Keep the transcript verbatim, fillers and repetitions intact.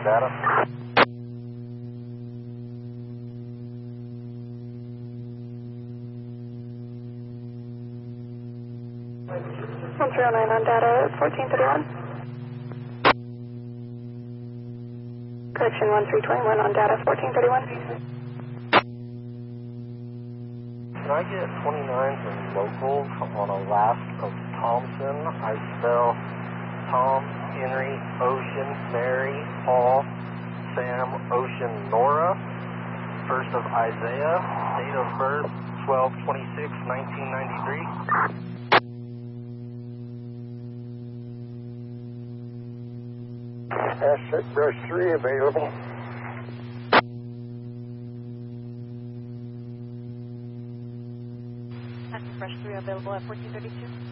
data. one three oh nine on data, fourteen thirty-one. Correction, one three two one on data, fourteen thirty-one. Can I get twenty-nines and locals on a last of Thompson? I spell Tom, Henry, Ocean, Mary, Paul, Sam, Ocean, Nora. First of Isaiah, date of birth twelve twenty-six nineteen ninety-three. Asset brush three available. Asset brush three available at fourteen thirty-two.